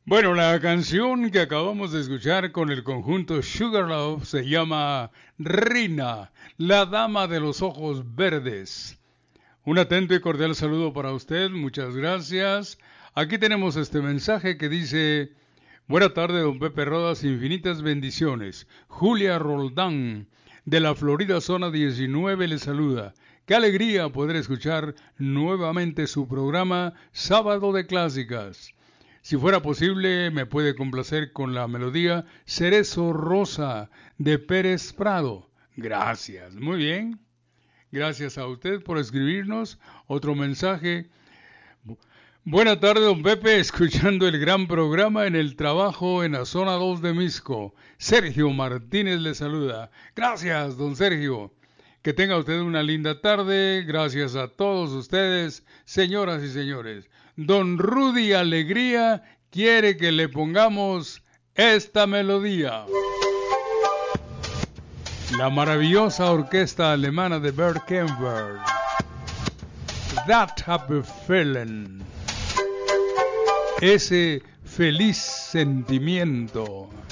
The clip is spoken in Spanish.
Bueno, la canción que acabamos de escuchar con el conjunto Sugarloaf se llama Rina, la dama de los ojos verdes. Un atento y cordial saludo para usted, muchas gracias. Aquí tenemos este mensaje que dice: Buena tarde, don Pepe Rodas, infinitas bendiciones. Julia Roldán, de la Florida Zona 19, le saluda. Qué alegría poder escuchar nuevamente su programa Sábado de Clásicas. Si fuera posible, me puede complacer con la melodía Cerezo Rosa de Pérez Prado. Gracias, muy bien. Gracias a usted por escribirnos otro mensaje. Buena tarde, don Pepe, escuchando el gran programa en el trabajo en la zona 2 de Misco. Sergio Martínez le saluda. Gracias, don Sergio. Que tenga usted una linda tarde. Gracias a todos ustedes, señoras y señores. Don Rudy Alegría quiere que le pongamos esta melodía. La maravillosa orquesta alemana de Bert Kaempfer. That Happy Feeling. Ese feliz sentimiento.